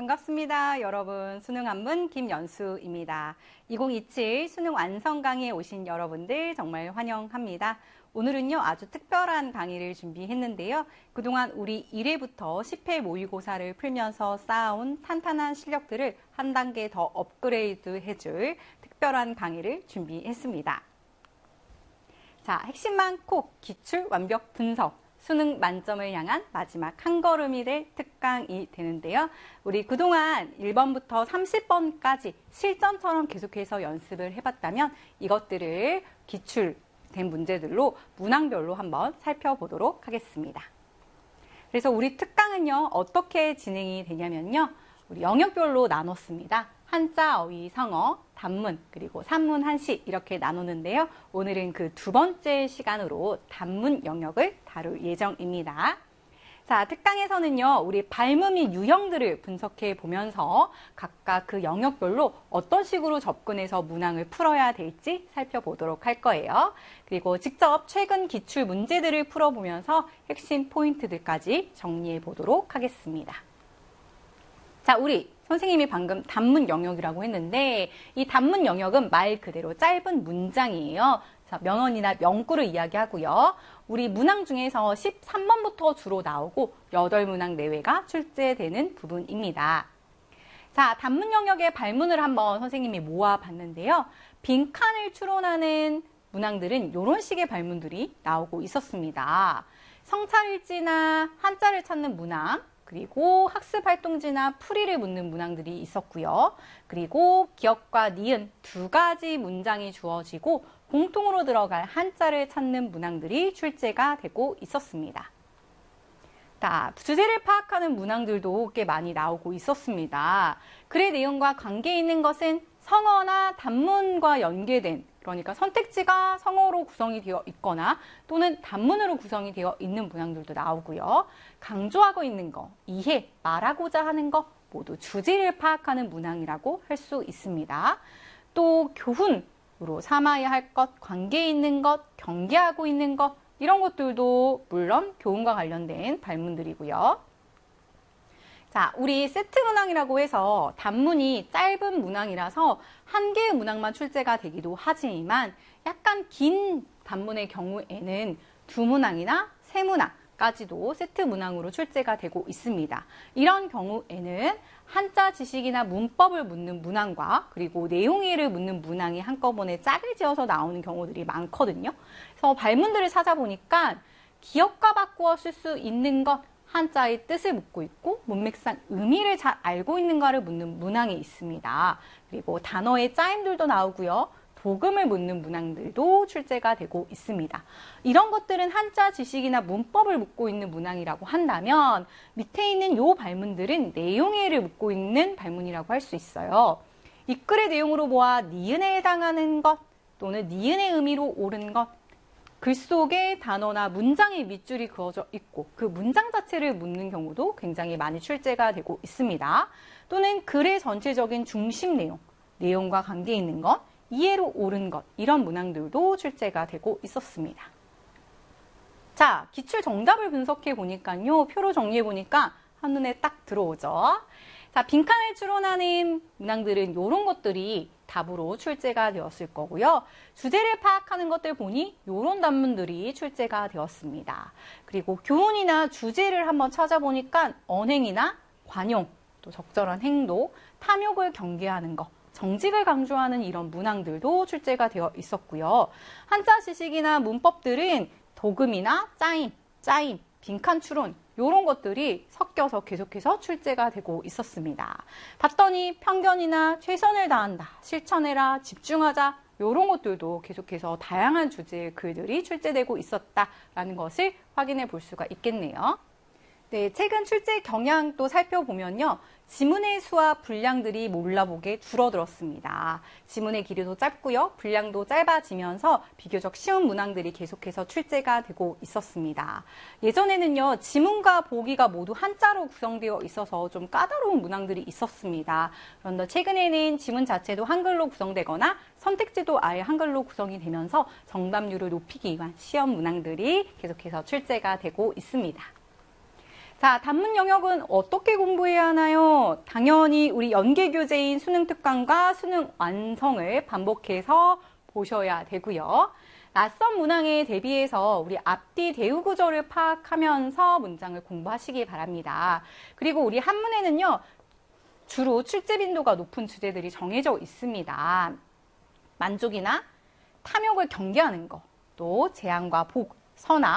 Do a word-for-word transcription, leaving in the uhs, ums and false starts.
반갑습니다. 여러분, 수능 한문 김연수입니다. 이천이십칠 수능 완성 강의에 오신 여러분들 정말 환영합니다. 오늘은요, 아주 특별한 강의를 준비했는데요. 그동안 우리 일 회부터 십 회 모의고사를 풀면서 쌓아온 탄탄한 실력들을 한 단계 더 업그레이드 해줄 특별한 강의를 준비했습니다. 자, 핵심 많고 기출 완벽 분석. 수능 만점을 향한 마지막 한 걸음이 될 특강이 되는데요. 우리 그동안 일 번부터 삼십 번까지 실전처럼 계속해서 연습을 해봤다면 이것들을 기출된 문제들로 문항별로 한번 살펴보도록 하겠습니다. 그래서 우리 특강은요, 어떻게 진행이 되냐면요. 우리 영역별로 나눴습니다. 한자, 어휘, 성어, 단문, 그리고 산문, 한시 이렇게 나누는데요. 오늘은 그 두 번째 시간으로 단문 영역을 다룰 예정입니다. 자, 특강에서는요, 우리 발음 및 유형들을 분석해 보면서 각각 그 영역별로 어떤 식으로 접근해서 문항을 풀어야 될지 살펴보도록 할 거예요. 그리고 직접 최근 기출 문제들을 풀어보면서 핵심 포인트들까지 정리해 보도록 하겠습니다. 자, 우리 선생님이 방금 단문 영역이라고 했는데 이 단문 영역은 말 그대로 짧은 문장이에요. 자, 명언이나 명구를 이야기하고요. 우리 문항 중에서 십삼 번부터 주로 나오고 여덟 문항 내외가 출제되는 부분입니다. 자, 단문 영역의 발문을 한번 선생님이 모아봤는데요. 빈칸을 추론하는 문항들은 이런 식의 발문들이 나오고 있었습니다. 성찰일지나 한자를 찾는 문항, 그리고 학습활동지나 풀이를 묻는 문항들이 있었고요. 그리고 기역과 니은 두 가지 문장이 주어지고 공통으로 들어갈 한자를 찾는 문항들이 출제가 되고 있었습니다. 자, 주제를 파악하는 문항들도 꽤 많이 나오고 있었습니다. 글의 내용과 관계 있는 것은 성어나 단문과 연계된, 그러니까 선택지가 성어로 구성이 되어 있거나 또는 단문으로 구성이 되어 있는 문항들도 나오고요. 강조하고 있는 거, 이해, 말하고자 하는 거 모두 주제를 파악하는 문항이라고 할 수 있습니다. 또 교훈으로 삼아야 할 것, 관계 있는 것, 경계하고 있는 것 이런 것들도 물론 교훈과 관련된 발문들이고요. 자, 우리 세트 문항이라고 해서 단문이 짧은 문항이라서 한 개의 문항만 출제가 되기도 하지만 약간 긴 단문의 경우에는 두 문항이나 세 문항까지도 세트 문항으로 출제가 되고 있습니다. 이런 경우에는 한자 지식이나 문법을 묻는 문항과 그리고 내용 이해를 묻는 문항이 한꺼번에 짝을 지어서 나오는 경우들이 많거든요. 그래서 발문들을 찾아보니까 기역과 바꾸어 쓸 수 있는 것, 한자의 뜻을 묻고 있고 문맥상 의미를 잘 알고 있는가를 묻는 문항이 있습니다. 그리고 단어의 짜임들도 나오고요. 도금을 묻는 문항들도 출제가 되고 있습니다. 이런 것들은 한자 지식이나 문법을 묻고 있는 문항이라고 한다면 밑에 있는 요 발문들은 내용의를 묻고 있는 발문이라고 할 수 있어요. 이 글의 내용으로 보아 니은에 해당하는 것 또는 니은의 의미로 옳은 것, 글 속에 단어나 문장의 밑줄이 그어져 있고 그 문장 자체를 묻는 경우도 굉장히 많이 출제가 되고 있습니다. 또는 글의 전체적인 중심 내용, 내용과 관계 있는 것, 이해로 옳은 것 이런 문항들도 출제가 되고 있었습니다. 자, 기출 정답을 분석해 보니까요. 표로 정리해 보니까 한눈에 딱 들어오죠. 자, 빈칸을 추론하는 문항들은 이런 것들이 답으로 출제가 되었을 거고요. 주제를 파악하는 것들 보니 이런 단문들이 출제가 되었습니다. 그리고 교훈이나 주제를 한번 찾아보니까 언행이나 관용, 또 적절한 행동, 탐욕을 경계하는 것, 정직을 강조하는 이런 문항들도 출제가 되어 있었고요. 한자 지식이나 문법들은 도금이나 짜임, 짜임, 빈칸 추론 이런 것들이 섞여서 계속해서 출제가 되고 있었습니다. 봤더니 편견이나 최선을 다한다, 실천해라, 집중하자 이런 것들도 계속해서 다양한 주제의 글들이 출제되고 있었다라는 것을 확인해 볼 수가 있겠네요. 네, 최근 출제 경향도 살펴보면요. 지문의 수와 분량들이 몰라보게 줄어들었습니다. 지문의 길이도 짧고요. 분량도 짧아지면서 비교적 쉬운 문항들이 계속해서 출제가 되고 있었습니다. 예전에는요. 지문과 보기가 모두 한자로 구성되어 있어서 좀 까다로운 문항들이 있었습니다. 그런데 최근에는 지문 자체도 한글로 구성되거나 선택지도 아예 한글로 구성이 되면서 정답률을 높이기 위한 시험 문항들이 계속해서 출제가 되고 있습니다. 자, 단문 영역은 어떻게 공부해야 하나요? 당연히 우리 연계 교재인 수능 특강과 수능 완성을 반복해서 보셔야 되고요. 낯선 문항에 대비해서 우리 앞뒤 대우 구조를 파악하면서 문장을 공부하시기 바랍니다. 그리고 우리 한문에는요, 주로 출제 빈도가 높은 주제들이 정해져 있습니다. 만족이나 탐욕을 경계하는 거, 또 재앙과 복, 선악,